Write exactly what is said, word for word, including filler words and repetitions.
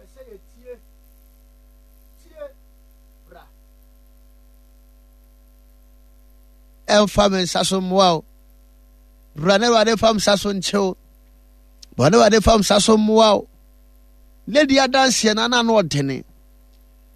ɛmfa me nsa so mmoa wo. Bra ne Awurade fa nsa so nkyɛw. Bra ne Awurade fa nsa so mmoa wo. Lady adanse na na no ɔdene.